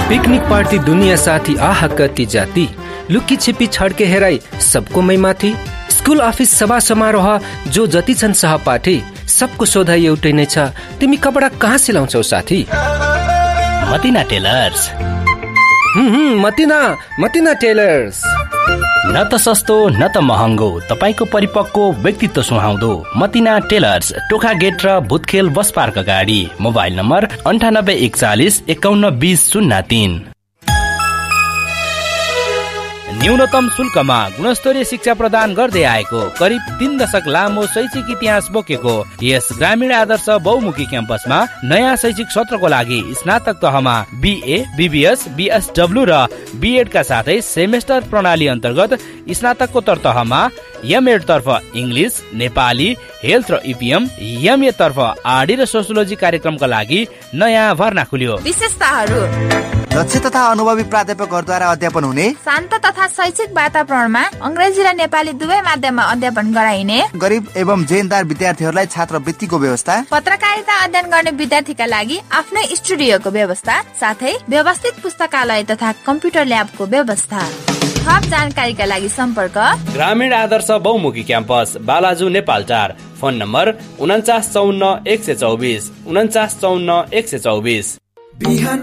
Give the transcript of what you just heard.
Picnic party दुनिया साथी आहा कति जाति लुकी छिपी छड्के हेराई सबको मै माथि स्कुल अफिस सभा समारोह जो जति छन् सहपाठी सबको सोधाइ एउटै नै छ तिमी कपडा कहाँ सिलाउँछौ साथी? मतिना टेलर्स। मतिना टेलर्स। न त सस्तो न त महँगो, तपाईको परिपक्व व्यक्तित्व सुहाउँदो मतिना टेलर्स, टोखा गेट र भूतखेल बस पार्क अगाडि। Mobile number 9841 512003। न्यूनतम शुल्कमा गुणस्तरीय शिक्षा प्रदान गर्दै आएको करिब 3 दशक लामो शैक्षिक इतिहास बोकेको यस ग्रामीण आदर्श बहुमुखी क्याम्पसमा नयाँ शैक्षिक सत्रको लागि स्नातक तहमा BA, BBS, BSW र B.Ed का साथै सेमेस्टर प्रणाली अन्तर्गत स्नातकोत्तर तहमा M.Ed तर्फ इङ्ग्लिस, नेपाली, हेल्थ र EPM, MA तर्फ आरडी र सोसियोलोजी कार्यक्रमका लागि नयाँ भर्ना खुल्यो। विशेषताहरू: दक्ष तथा अनुभवी प्राध्यापकहरूद्वारा अध्यापन हुने, शान्त तथा शैक्षिक वातावरणमा अंग्रेजी र नेपाली दुवै माध्यममा अध्यापन गराइने, गरिब एवं जेनदार विद्यार्थीहरूलाई छात्रवृत्तिको व्यवस्था, पत्रकारिता अध्ययन गर्ने विद्यार्थीका लागि आफ्नै स्टुडियोको व्यवस्था, साथै व्यवस्थित पुस्तकालय तथा कम्प्युटर ल्याबको व्यवस्था। थप जानकारीका लागि सम्पर्क ग्रामीण आदर्श बहुमुखी क्याम्पस, बालाजु, नेपालटार। Phone number 4954 124 4954 124।